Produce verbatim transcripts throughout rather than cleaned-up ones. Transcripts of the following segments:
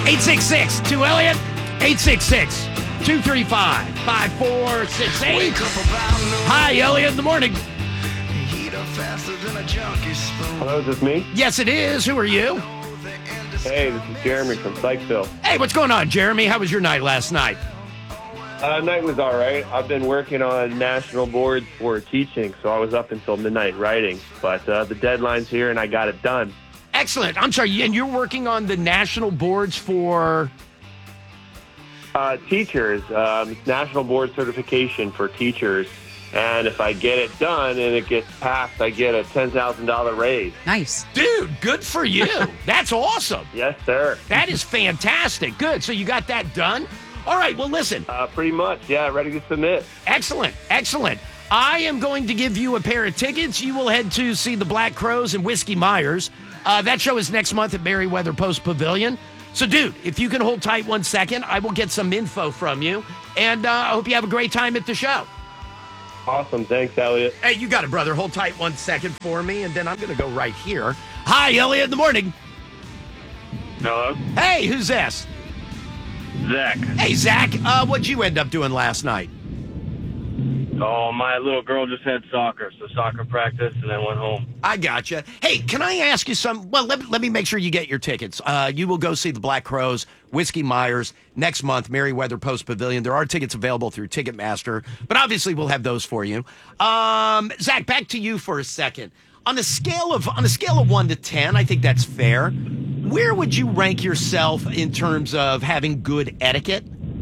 eight six six, two Elliott, eight six six, two three five, five four six eight. Hi, Elliott in the morning. Hello, is this me? Yes, it is. Who are you? Hey, this is Jeremy from Sykesville. Hey, what's going on, Jeremy? How was your night last night? Uh, night was all right. I've been working on national boards for teaching, so I was up until midnight writing. But uh, the deadline's here, and I got it done. Excellent. I'm sorry, and you're working on the national boards for... Uh, teachers, um, national board certification for teachers. And if I get it done and it gets passed, I get a ten thousand dollars raise. Nice. Dude, good for you. That's awesome. Yes, sir. That is fantastic. Good. So you got that done? All right, well, listen. Uh, pretty much, yeah, ready to submit. Excellent, excellent. I am going to give you a pair of tickets. You will head to see the Black Crowes and Whiskey Myers. Uh, that show is next month at Merriweather Post Pavilion. So, dude, if you can hold tight one second, I will get some info from you. And uh, I hope you have a great time at the show. Awesome. Thanks, Elliott. Hey, you got it, brother. Hold tight one second for me, and then I'm going to go right here. Hi, Elliott in the morning. Hello. Hey, who's this? Zach. Hey, Zach. Uh, what'd you end up doing last night? Oh, my little girl just had soccer, so soccer practice, and then went home. I gotcha. Hey, can I ask you some? Well, let, let me make sure you get your tickets. Uh, you will go see the Black Crowes, Whiskey Myers next month, Merriweather Post Pavilion. There are tickets available through Ticketmaster, but obviously we'll have those for you. Um, Zach, back to you for a second. On a scale of on a scale of one to ten, I think that's fair. Where would you rank yourself in terms of having good etiquette?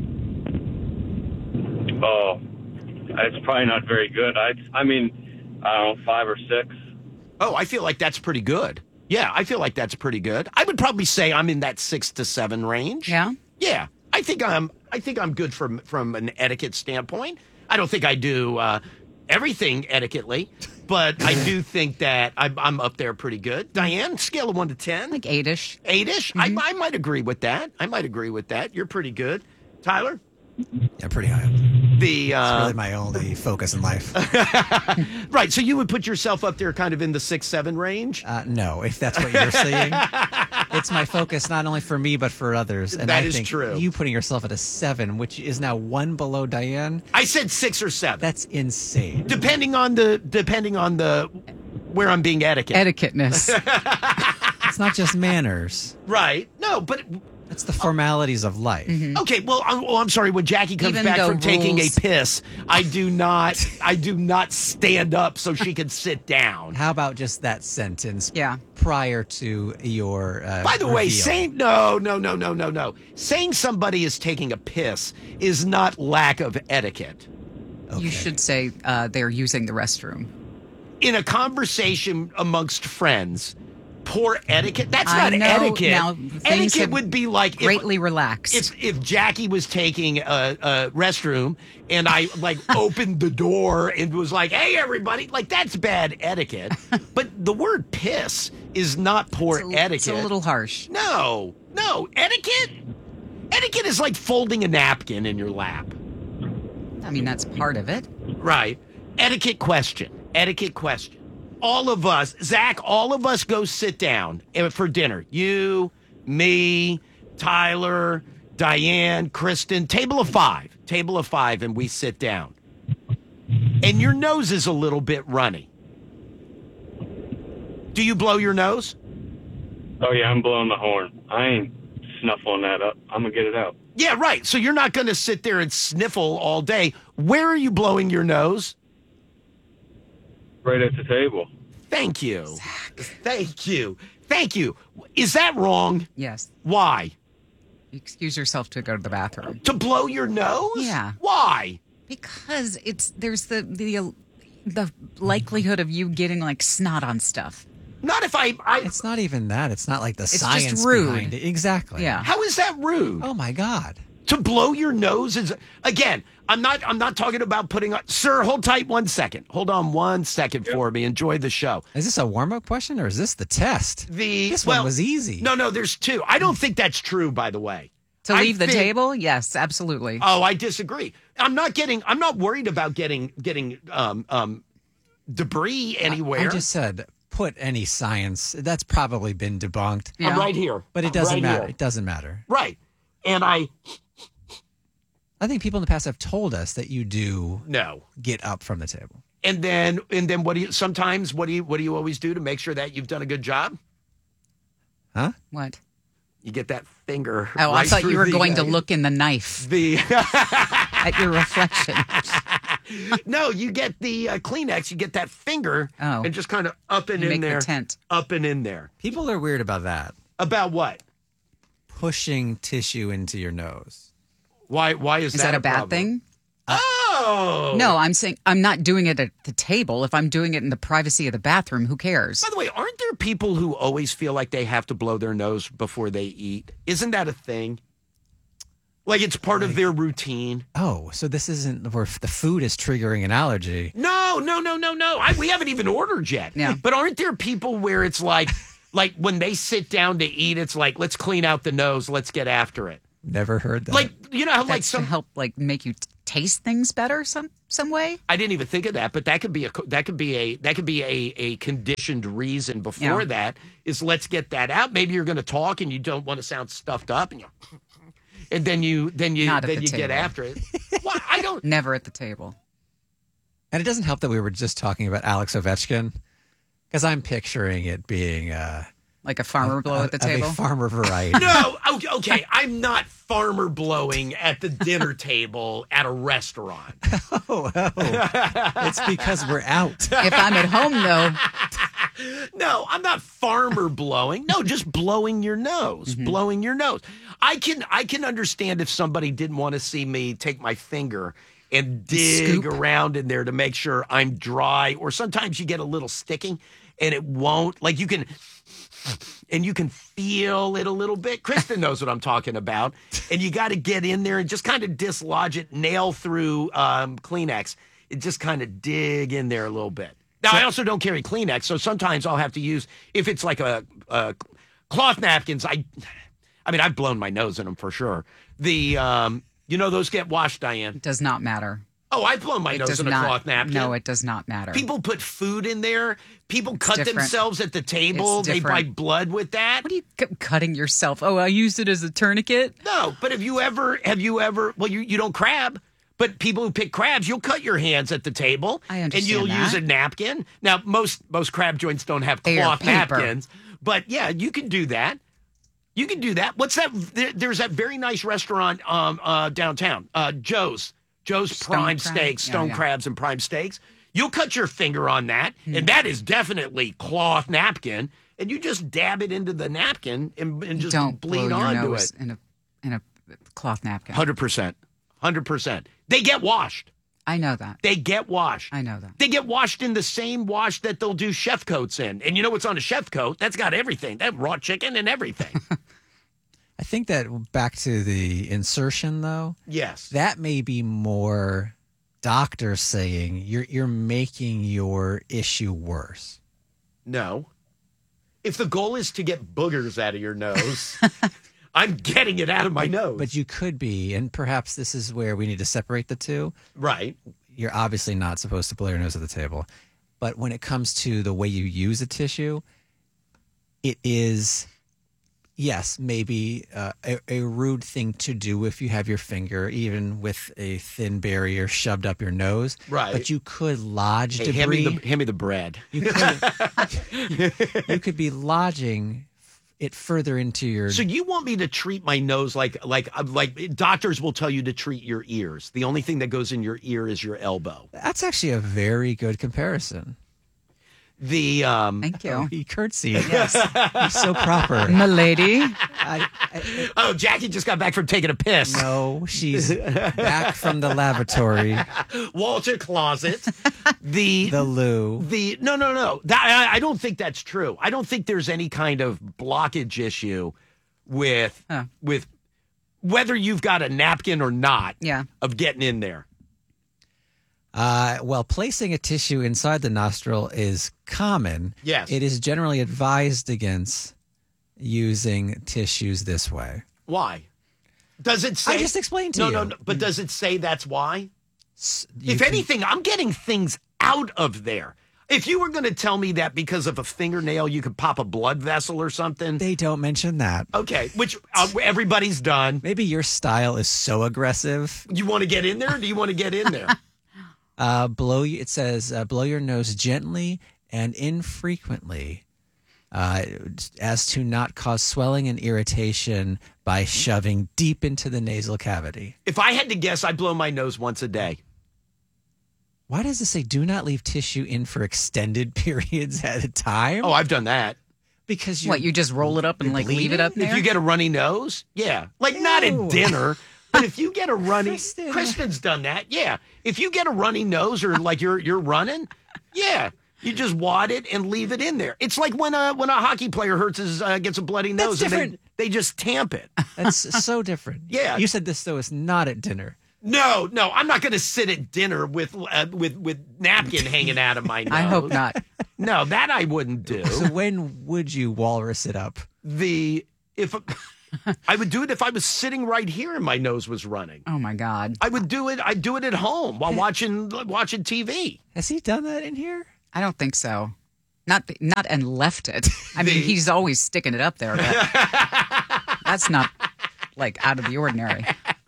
Oh, it's probably not very good. I, I mean, I don't know, five or six. Oh, I feel like that's pretty good. Yeah, I feel like that's pretty good. I would probably say I'm in that six to seven range. Yeah? Yeah. I think I'm I think I'm good from from an etiquette standpoint. I don't think I do uh, everything etiquettely, but I do think that I'm, I'm up there pretty good. Diane, scale of one to ten? Like eight-ish. Eight-ish? Mm-hmm. I, I might agree with that. I might agree with that. You're pretty good. Tyler? Yeah, pretty high up. The, uh, It's really my only focus in life. Right, so you would put yourself up there kind of in the six, seven range? Uh, no, if that's what you're saying. It's my focus not only for me, but for others. And That I is think true. you putting yourself at a seven, which is now one below Diane, I said six or seven. that's insane. Depending on the, depending on the, where I'm being etiquette. Etiquette-ness. It's not just manners. Right. No, but It's the formalities of life. okay. Well, I'm, well, I'm sorry. When Jackie comes Even back though from taking a rules- piss, I do not. I do not stand up so she can sit down. How about just that sentence Yeah. prior to your uh, By the way, reveal? saying no, no, no, no, no, no. Saying somebody is taking a piss is not lack of etiquette. You should say uh, they're using the restroom. In a conversation amongst friends, poor etiquette. That's I not know, etiquette. now, things Etiquette have would be like if- Greatly relaxed. If if Jackie was taking a, a restroom and I like opened the door and was like, "Hey, everybody!" like that's bad etiquette. But the word "piss" is not poor It's a- etiquette. It's a little harsh. No, no etiquette. Etiquette is like folding a napkin in your lap. I mean, that's part of it. Right. Etiquette question. Etiquette question. All of us, Zach, all of us go sit down for dinner. You, me, Tyler, Diane, Kristen, table of five. Table of five, and we sit down. And your nose is a little bit runny. Do you blow your nose? Oh, yeah, I'm blowing the horn. I ain't snuffling that up. I'm going to get it out. Yeah, right. So you're not going to sit there and sniffle all day. Where are you blowing your nose? Right at the table. Thank you. Thank you. Thank you. Is that wrong? Yes. Why? Excuse yourself to go to the bathroom. To blow your nose? Yeah. Why? Because it's there's the the the likelihood of you getting like snot on stuff. Not if I. I It's not even that. It's not like the just science rude. behind it. Exactly. Yeah. how is that rude? Oh my God. To blow your nose is again. I'm not. I'm not talking about putting on. Sir, hold tight one second. Hold on one second for me. Enjoy the show. Is this a warm-up question or is this the test? The This well, one was easy. No, no. There's two. I don't think that's true. By the way. To I leave the think- table? Yes, absolutely. Oh, I disagree. I'm not getting. I'm not worried about getting getting um um debris anywhere. I just said put any science. That's probably been debunked. Yeah. I'm right here. But it I'm doesn't right matter. here. It doesn't matter. Right. And I I think people in the past have told us that you do no. get up from the table. And then and then what do you sometimes what do you what do you always do to make sure that you've done a good job? Huh? What? You get that finger. Oh, I right thought through you were the, going to uh, look in the knife the at your reflection. No, you get the uh, Kleenex, you get that finger Oh. and just kind of up and You in make the there. tent. Up and in there. People are weird about that. About what? Pushing tissue into your nose. Why why is, Is that a bad problem? thing? Oh. No, I'm saying I'm not doing it at the table. If I'm doing it in the privacy of the bathroom, who cares? By the way, aren't there people who always feel like they have to blow their nose before they eat? Isn't that a thing? Like it's part of their routine. Oh, so this isn't where the food is triggering an allergy. No, no, no, no, no. I, we haven't even ordered yet. Yeah. But aren't there people where it's like, like when they sit down to eat, it's like, let's clean out the nose, let's get after it. Never heard that. Like, you know how like That's some to help like make you t- taste things better some some way. I didn't even think of that, but that could be a that could be a that could be a, a conditioned reason before Yeah. that is let's get that out. Maybe you're going to talk and you don't want to sound stuffed up, and you and then you then you Not at then the you get table. after it. Well, I don't. Never at the table. and it doesn't help that we were just talking about Alex Ovechkin, because I'm picturing it being uh, Like a farmer blow of- at the of table. a farmer variety. No, okay, okay, I'm not farmer blowing at the dinner table at a restaurant. oh, oh. It's because we're out. If I'm at home though, No, I'm not farmer blowing. No, just blowing your nose, Mm-hmm. blowing your nose. I can I can understand if somebody didn't want to see me take my finger and dig Scoop. around in there to make sure I'm dry, or sometimes you get a little sticking and it won't. Like you can and you can feel it a little bit. Kristen knows what I'm talking about. And you got to get in there and just kind of dislodge it, nail through um, Kleenex, and just kind of dig in there a little bit. Now, I also don't carry Kleenex, so sometimes I'll have to use, if it's like a, a cloth napkins, I I mean, I've blown my nose in them for sure. The, um, you know, those get washed, Diane. it does not matter. Oh, I've blown my It nose does in a not. cloth napkin. No, it does not matter. People put food in there. People cut different. themselves at the table. It's They buy different. blood with that. What are you c- cutting yourself? Oh, I used it as a tourniquet. No, but have you ever, have you ever, well, you, you don't crab, but people who pick crabs, you'll cut your hands at the table. I And understand you'll use a that. napkin. Now, most most crab joints don't have They are cloth paper. napkins, but yeah, you can do that. You can do that. What's that? There, there's that very nice restaurant um, uh, downtown, uh, Joe's. Joe's Stone Prime crab? Steaks, Yeah, stone yeah. crabs and prime steaks. You'll cut your finger on that, Hmm. and that is definitely cloth napkin. And you just dab it into the napkin and, and just Don't bleed blow your onto nose it. in a in a cloth napkin. Hundred percent, hundred percent. They get washed. I know that. They get washed. I know that. They get washed in the same wash that they'll do chef coats in. And you know what's on a chef coat? That's got everything. That raw chicken and everything. I think that back to the insertion, though, Yes. that may be more doctors saying you're you're making your issue worse. No. If the goal is to get boogers out of your nose, I'm getting it out of my nose. But you could be, and perhaps this is where we need to separate the two. right. You're obviously not supposed to blow your nose at the table. But when it comes to the way you use a tissue, it is, yes, maybe uh, a, a rude thing to do if you have your finger, even with a thin barrier, shoved up your nose. Right. But you could lodge Hey, hand debris. me the hand me the bread. You could, you could be lodging it further into your. So you want me to treat my nose like like uh, like doctors will tell you to treat your ears. The only thing that goes in your ear is your elbow. That's actually a very good comparison. The um Thank Oh, you, he curtsied. Yes, he's so proper. milady. I, I, Oh, Jackie just got back from taking a piss. no, she's back from the lavatory, Walter closet. The the loo. The no no no that, I, I don't think that's true. I don't think there's any kind of blockage issue with Huh. with whether you've got a napkin or not. Yeah. Of getting in there. Uh, well, placing a tissue inside the nostril is common. Yes. It is generally advised against using tissues this way. Why? Does it say? I just explained to no, you. No no. But does it say that's why? S- you If can- anything, I'm getting things out of there. If you were going to tell me that because of a fingernail you could pop a blood vessel or something, They don't mention that. okay, which uh, everybody's done. Maybe your style is so aggressive. You want to get in there? Or do you want to get in there? Uh, blow. It says uh, blow your nose gently and infrequently, uh, as to not cause swelling and irritation by shoving deep into the nasal cavity. If I had to guess, I'd blow my nose once a day. Why does it say do not leave tissue in for extended periods at a time? Oh, I've done that. because you What, you just roll it up and like leave it up there? If you get a runny nose, yeah. Like not Ew. at dinner, but if you get a runny Kristen. Kristen's done that, yeah. If you get a runny nose or like you're you're running, yeah. You just wad it and leave it in there. It's like when a when a hockey player hurts his uh, gets a bloody nose and they, different. they just tamp it. That's so different. Yeah. You said this though is not at dinner. No, no, I'm not going to sit at dinner with uh, with with napkin hanging out of my nose. I hope not. No, that I wouldn't do. So when would you walrus it up? The if I would do it if I was sitting right here and my nose was running. Oh my God. I would do it. I'd do it at home while watching watching T V. Has he done that in here? I don't think so. Not not and left it. I mean, The- he's always sticking it up there. But that's not like out of the ordinary.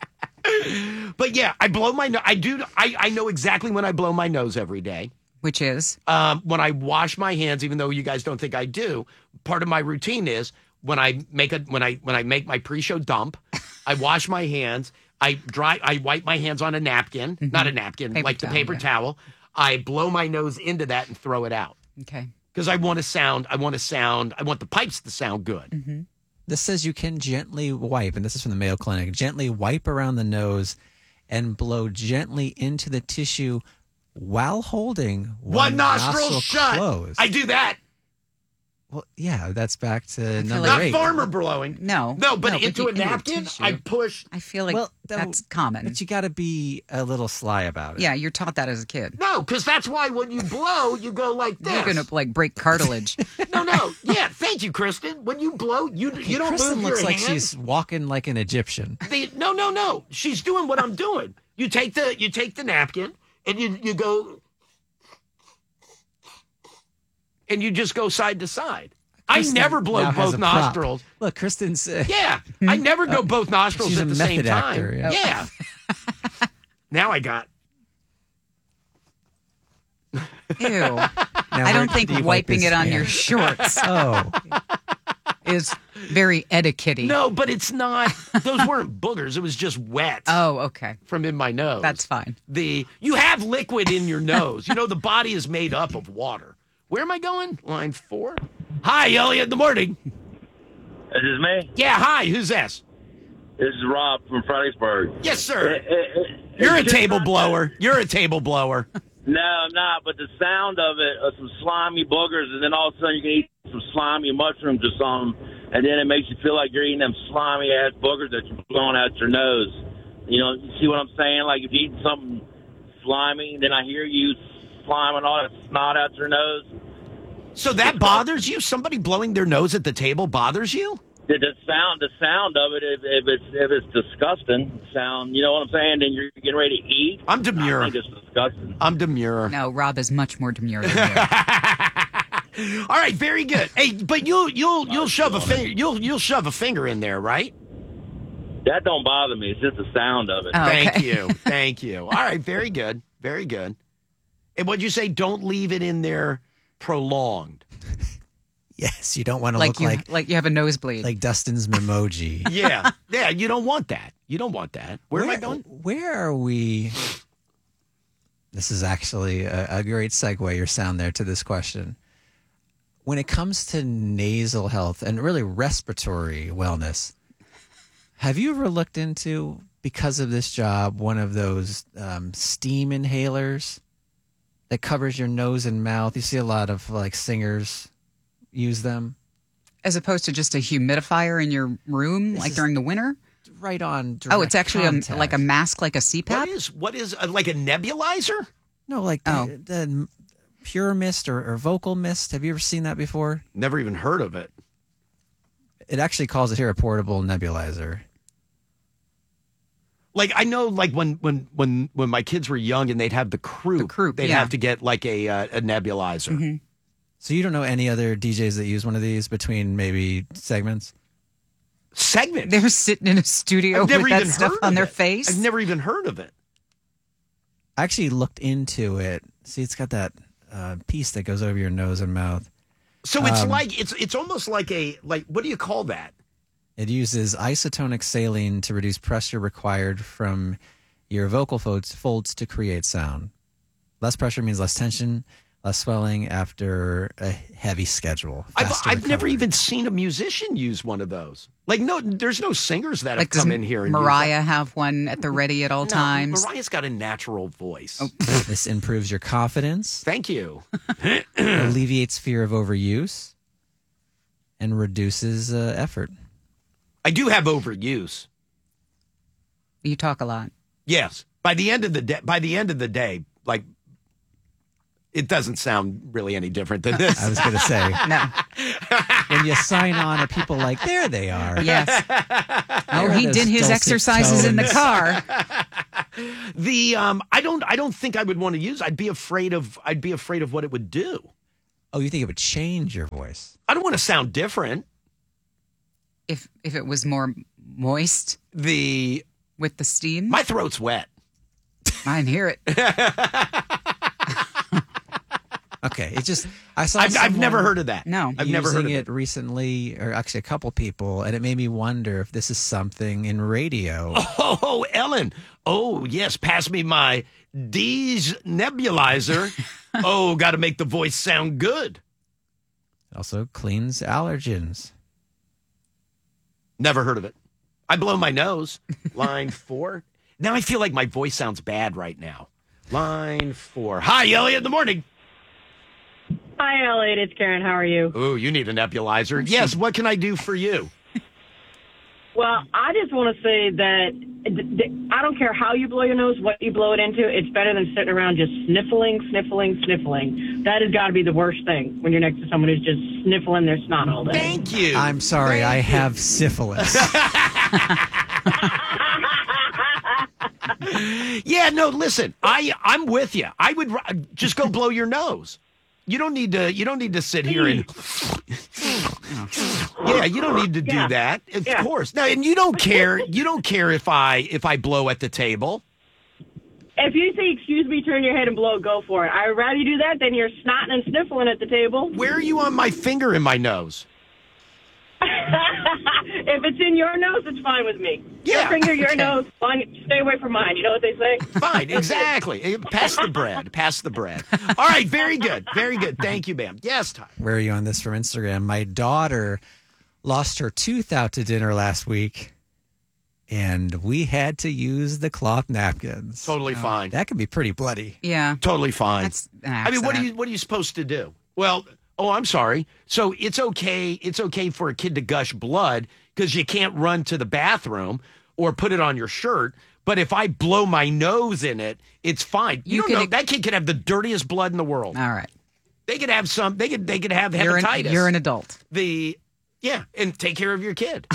But yeah, I blow my nose. I do. I, I know exactly when I blow my nose every day. Which is Um, when I wash my hands, even though you guys don't think I do, part of my routine is when I make a when I when I make my pre-show dump, I wash my hands. I dry. I wipe my hands on a napkin, not a napkin, Paper like the towel, paper yeah. towel. I blow my nose into that and throw it out okay. because I want to sound. I want to sound. I want the pipes to sound good. This says you can gently wipe, and this is from the Mayo Clinic, gently wipe around the nose and blow gently into the tissue while holding One, nostril, shut. closed. I do that. Well, yeah, that's back to number like- Not eight. farmer blowing. No. No, but no, into you- a into napkin, tissue. I push. I feel like Well, that- that's common. But you got to be a little sly about it. Yeah, you're taught that as a kid. No, because that's why when you blow, you go like this. You're gonna like break cartilage. No, no. Yeah, thank you, Kristen. When you blow, you you don't Kristen move looks your like hands. she's walking like an Egyptian. The, no, no, no. She's doing what I'm doing. You take the you take the napkin and you you go and you just go side to side. I Kristen never blow now has both a prop. nostrils. Look, Kristen's. Uh, Yeah, I never go both nostrils she's at a the same method time. actor, yeah. Yeah. Now I got. Ew. now I where don't did think he wipe wiping his it on your hand? shorts Oh, is very etiquette-y. No, but it's not. Those weren't boogers. It was just wet Oh, okay. from in my nose. That's fine. the you have liquid in your nose. You know the body is made up of water. Where am I going? Line four. Hi, Elliot. In the morning. This is me. Yeah. Hi. Who's this? This is Rob from Fredericksburg. Yes, sir. It- it- it- You're a it's just table not- blower. You're a table blower. No, I'm not. But the sound of it, of some slimy boogers, and then all of a sudden you can eat some slimy mushrooms or something, and then it makes you feel like you're eating them slimy ass boogers that you're blowing out your nose. You know, you see what I'm saying? Like if you eat something slimy, then I hear you sliming all that snot out your nose. So that bothers you? Somebody blowing their nose at the table bothers you? The, the sound, the sound of it, if, if it's if it's disgusting sound, you know what I'm saying? Then you're getting ready to eat. I'm I demure. think it's disgusting. I'm demure. No, Rob is much more demure than you. All right. Very good. Hey, but you'll you'll you'll shove a finger. You'll you'll shove a finger in there, right? That don't bother me. It's just the sound of it. Oh. Thank Okay. you. Thank you. All right. Very good. Very good. And what'd you say? Don't leave it in there prolonged. yes, you don't want to like look you like like you have a nosebleed. like Dustin's memoji. Yeah. Yeah. You don't want that. You don't want that. Where, am I going? Where are we? This is actually a, a great segue, your sound there, to this question. When it comes to nasal health and really respiratory wellness, have you ever looked into, because of this job, one of those um, steam inhalers that covers your nose and mouth? You see a lot of like singers use them. As opposed to just a humidifier in your room, like is- during the winter. Right on. Oh, it's direct actually a, contact. like a mask, like a C What PAP. is what is uh, like a nebulizer? No, like Oh. the, the pure mist or, or vocal mist. Have you ever seen that before? Never even heard of it. It actually calls it here a portable nebulizer. Like I know, like when when when when my kids were young and they'd have the croup, The croup, they'd yeah. have to get like a uh, a nebulizer. Mm-hmm. So you don't know any other D Js that use one of these between maybe segments? Segment. They're sitting in a studio I've never with that even stuff heard on of their it. face. I've never even heard of it. I actually looked into it. See, it's got that uh, piece that goes over your nose and mouth. So it's Um, like it's it's almost like a like what do you call that? It uses isotonic saline to reduce pressure required from your vocal folds, folds to create sound. Less pressure means less tension, less swelling after a heavy schedule. I've faster I've never recovery. even seen a musician use one of those. Like no, there's no singers that Like, have come does in here. And used Mariah have one at the ready at all that. No, times? Mariah's got a natural voice. This improves your confidence, Thank you. alleviates fear of overuse, and reduces uh, effort. I do have overuse. You talk a lot. Yes. By the end of the day, by the end of the day, like it doesn't sound really any different than this. I was going to say, No. when you sign on, are people like, there they are. Yes. Oh, There are he those did his dulcet exercises in the tones. car. The um, I don't, I don't think I would want to use. I'd be afraid of, I'd be afraid of what it would do. Oh, you think it would change your voice? I don't want to sound different. If if it was more moist The with the steam, my throat's wet. I didn't hear it. Okay, it just I saw. I've, I've someone never heard of that. No. I've never heard of using it. it recently, or actually a couple people, and it made me wonder if this is something in radio. Oh, Ellen. Oh, yes. Pass me my D's nebulizer. Oh, got to make the voice sound good. It also cleans allergens. Never heard of it. I blow my nose. Line four. Now I feel like my voice sounds bad right now. Line four. Hi, Elliot in the morning. Hi, Elliot. It's Karen. How are you? Oh, you need a nebulizer. Yes, what can I do for you? Well, I just want to say that th- th- I don't care how you blow your nose, what you blow it into. It's better than sitting around just sniffling, sniffling, sniffling. That has got to be the worst thing when you're next to someone who's just sniffling their snot all day. Thank you. I'm sorry, Thank I you. have syphilis. Yeah, no, listen. I I'm with you. I would r- just go blow your nose. You don't need to you don't need to sit here and Yeah, you don't need to do Yeah. that. Of Yeah. course. Now, and you don't care you don't care if I if I blow at the table. If you say, excuse me, turn your head and blow, go for it. I'd rather you do that than you're snotting and sniffling at the table. Where are you on my finger in my nose? If it's in your nose, it's fine with me. Yeah. Your finger, your Okay. nose, fine, stay away from mine. You know what they say? Fine, exactly. Eh, Pass the bread. Pass the bread. All right, very good. Very good. Thank you, ma'am. Yes, Ty. Where are you on this from Instagram? My daughter lost her tooth out to dinner last week, and we had to use the cloth napkins. Totally fine. That can be pretty bloody. Yeah. Totally fine. That's an I mean, what are accident. you what are you supposed to do? Well, oh, I'm sorry. So it's okay. It's okay for a kid to gush blood because you can't run to the bathroom or put it on your shirt. But if I blow my nose in it, it's fine. You, You don't could- know that kid could have the dirtiest blood in the world. All right. They could have some. They could. They could have You're an, hepatitis. you're an adult. the yeah, and take care of your kid.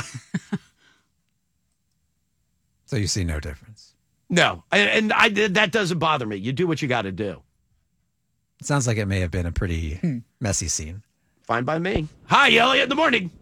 So you see no difference. No, and, and I that doesn't bother me. You do what you got to do. It sounds like it may have been a pretty messy scene. Fine by me. Hi, Elliot. In the morning.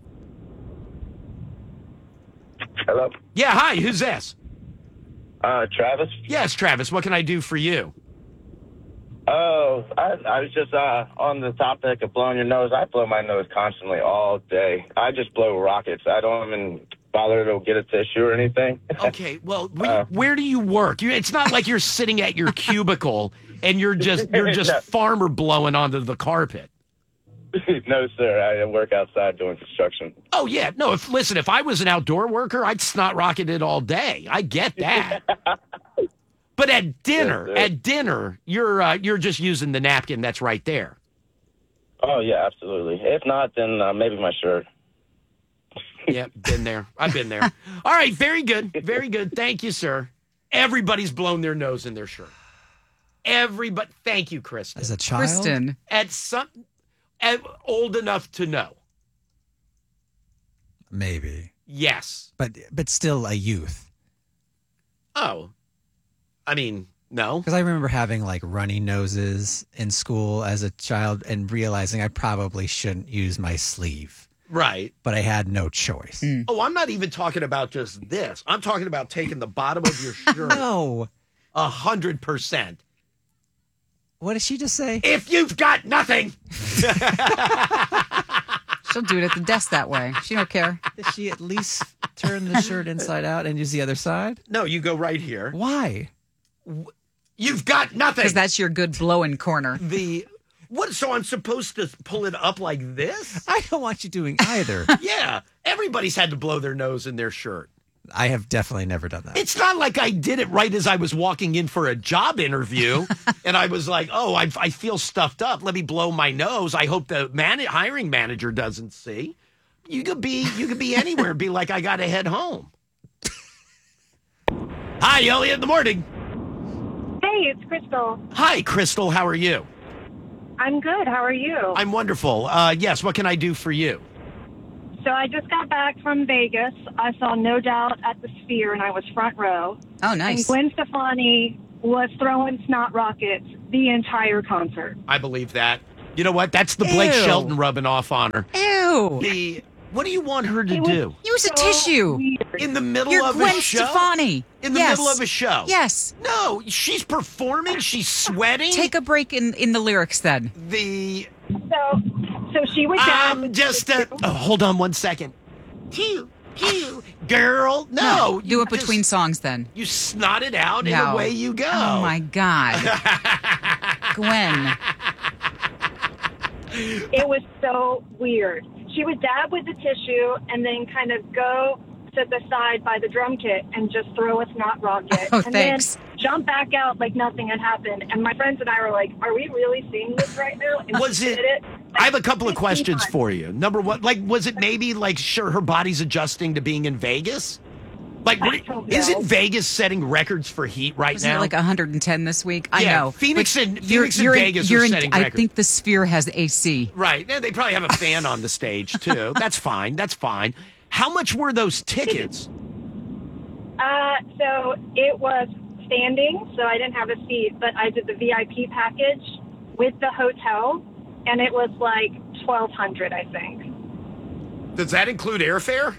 Hello, Yeah. Hi. Who's this? uh, Travis. Yes, Travis. What can I do for you? Oh, I, I was just uh, on the topic of blowing your nose. I blow my nose constantly all day. I just blow rockets. I don't even bother to get a tissue or anything. Okay, well, where, where do you work? You, it's not like you're sitting at your cubicle and you're just you're just No. farmer blowing onto the carpet. No, sir. I work outside doing construction. Oh yeah, no. If listen, if I was an outdoor worker, I'd snot rocket it all day. I get that. But at dinner, Yes, sir. at dinner, you're uh, you're just using the napkin that's right there. Oh, yeah, absolutely. If not, then uh, maybe my shirt. Yeah, been there. I've been there. All right, very good, very good. Thank you, sir. Everybody's blown their nose in their shirt. Everybody. Thank you, Kristen. As a child, Kristen. At some at old enough to know. maybe, Yes. but but still a youth. Oh, I mean, no. Because I remember having like runny noses in school as a child and realizing I probably shouldn't use my sleeve, Right. but I had no choice. Oh, I'm not even talking about just this. I'm talking about taking the bottom of your shirt No. a hundred percent. What did she just say? If you've got nothing, She'll do it at the desk that way. She don't care. Did she at least turn the shirt inside out and use the other side? no, you go right here. Why? You've got nothing. Because that's your good blowing corner. the what? So I'm supposed to pull it up like this? I don't want you doing either. Yeah, everybody's had to blow their nose in their shirt. I have definitely never done that. It's not like I did it right as I was walking in for a job interview, and I was like, "Oh, I, I feel stuffed up. Let me blow my nose. I hope the man- hiring manager doesn't see." You could be, you could be anywhere. Be like, "I got to head home." Hi, Elliot. In the morning. Hey, it's Crystal. Hi, Crystal. How are you? I'm good. How are you? I'm wonderful. Uh, yes. What can I do for you? So I just got back from Vegas. I saw No Doubt at the Sphere, and I was front row. Oh, And nice. Gwen Stefani was throwing snot rockets the entire concert. I believe that. You know what? That's the Blake Ew. Shelton rubbing off on her. Ew. The what do you want her to It was do Use a so tissue. weird. in the middle You're of Gwen a show? Stefani. In the Yes. middle of a show? Yes. No, she's performing. She's sweating. Take a break in, in the lyrics then. the. So, so she was down. I'm just a. Oh, hold on one second. Pew, pew, girl. No, do you it between just- songs then. You snot it out, and No. away you go. Oh my God. Gwen. It was so weird. She would dab with the tissue and then kind of go to the side by the drum kit and just throw a snot rocket. Oh, and thanks. then jump back out like nothing had happened. And my friends and I were like, are we really seeing this right now? And Was she it- did it. I have a couple of fifteen questions times. for you. Number one, like, was it maybe like, sure, her body's adjusting to being in Vegas? Like, I don't know. isn't Vegas setting records for heat right Wasn't now? it like one hundred ten this week? I Yeah, know. Phoenix But and- you're- Phoenix and you're in- Vegas are you're in- setting I records. think the Sphere has A C. Right. Yeah, they probably have a fan on the stage, too. That's fine. That's fine. How much were those tickets? Uh, so it was standing, so I didn't have a seat, but I did the V I P package with the hotel, and it was like twelve hundred, I think. Does that include airfare?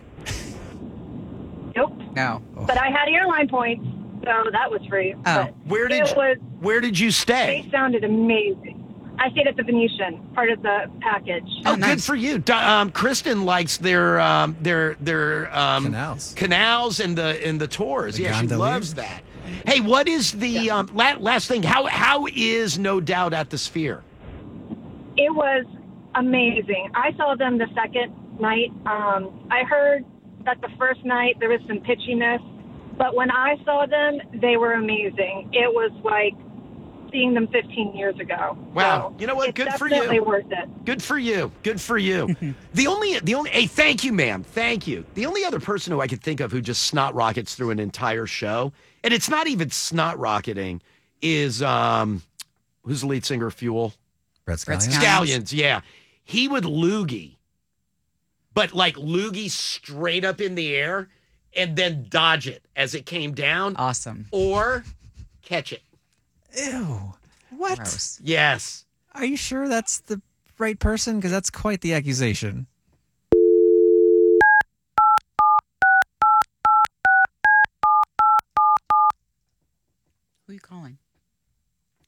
Nope. No. But I had airline points, so that was free. Oh. But Where did it was? Where did you stay? They sounded amazing. I stayed at the Venetian, part of the package. Oh, Oh, good nice. for you. Do- Um, Kristen likes their um, their their um, Canals. canals and the and the tours. The yeah, she gondolier. loves that. Hey, what is the um, la- last thing? How how is No Doubt at the Sphere? It was amazing. I saw them the second night. Um, I heard that the first night there was some pitchiness, but when I saw them, they were amazing. It was like seeing them fifteen years ago. Wow. So You know what? it's Good for definitely you. worth it. Good for you. Good for you. the only the only hey, thank you, ma'am. Thank you. The only other person who I could think of who just snot rockets through an entire show, and it's not even snot rocketing, is um, who's the lead singer of Fuel? Red Red Scallions? Scallions. Scallions, yeah. He would loogie, but like loogie straight up in the air and then dodge it as it came down Awesome. or catch it. Ew. What? Gross. Yes. Are you sure that's the right person? Because that's quite the accusation.